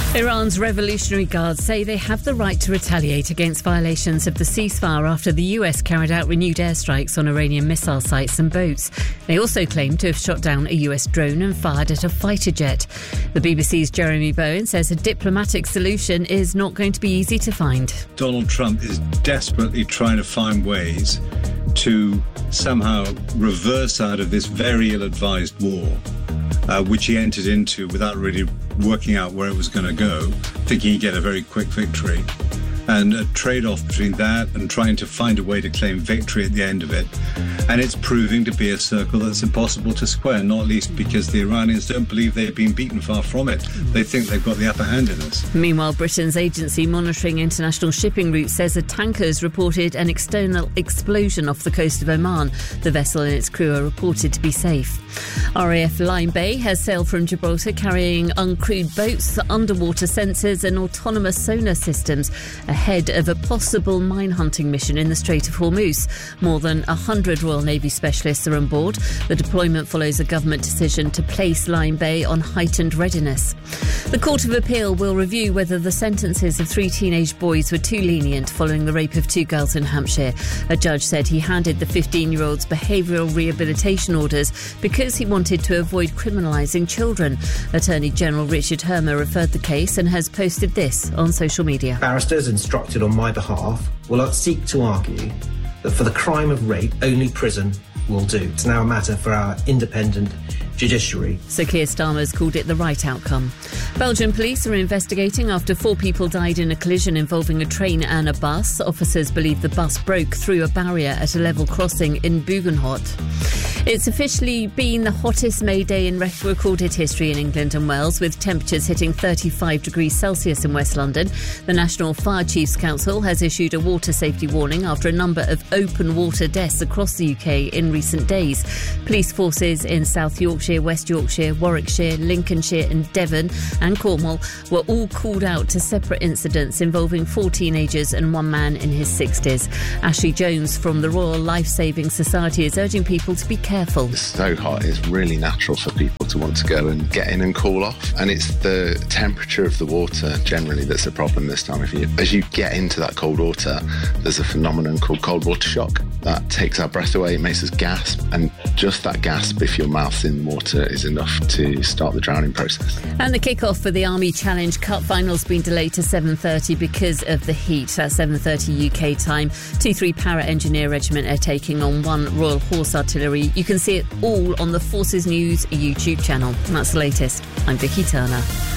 Iran's Revolutionary Guards say they have the right to retaliate against violations of the ceasefire after the US carried out renewed airstrikes on Iranian missile sites and boats. They also claim to have shot down a US drone and fired at a fighter jet. The BBC's Jeremy Bowen says a diplomatic solution is not going to be easy to find. Donald Trump is desperately trying to find ways to somehow reverse out of this very ill-advised war, which he entered into without really working out where it was going to go, thinking he'd get a very quick victory. And a trade-off between that and trying to find a way to claim victory at the end of it. And it's proving to be a circle that's impossible to square, not least because the Iranians don't believe they've been beaten, far from it. They think they've got the upper hand in us. Meanwhile, Britain's agency monitoring international shipping routes says a tanker has reported an external explosion off the coast of Oman. The vessel and its crew are reported to be safe. RAF Lyme Bay has sailed from Gibraltar carrying uncrewed boats, underwater sensors and autonomous sonar systems ahead of a possible mine hunting mission in the Strait of Hormuz. More than 100 Royal Navy specialists are on board. The deployment follows a government decision to place Lyme Bay on heightened readiness. The Court of Appeal will review whether the sentences of 3 teenage boys were too lenient following the rape of 2 girls in Hampshire. A judge said he handed the 15-year-olds behavioural rehabilitation orders because he wanted to avoid criminalising children. Attorney General Richard Hermer referred the case and has posted this on social media. Barristers instructed on my behalf will seek to argue that for the crime of rape, only prison will do. It's now a matter for our independent judiciary. Sir Keir Starmer's called it the right outcome. Belgian police are investigating after 4 people died in a collision involving a train and a bus. Officers believe the bus broke through a barrier at a level crossing in Bugenhout. It's officially been the hottest May Day in recorded history in England and Wales, with temperatures hitting 35 degrees Celsius in West London. The National Fire Chiefs Council has issued a water safety warning after a number of open water deaths across the UK in recent days. Police forces in South Yorkshire, West Yorkshire, Warwickshire, Lincolnshire and Devon and Cornwall were all called out to separate incidents involving 4 teenagers and 1 man in his 60s. Ashley Jones from the Royal Life Saving Society is urging people to be careful. It's so hot, it's really natural for people to want to go and get in and cool off. And it's the temperature of the water generally that's a problem this time of year. As you get into that cold water, there's a phenomenon called cold water shock that takes our breath away, it makes us gasp, and just that gasp, if your mouth's in water, is enough to start the drowning process. And the kick-off for the Army Challenge Cup final's been delayed to 7:30 because of the heat. That's 7:30 UK time. 2-3 Para Engineer Regiment are taking on 1 Royal Horse Artillery. You can see it all on the Forces News YouTube channel. And that's the latest. I'm Vicky Turner.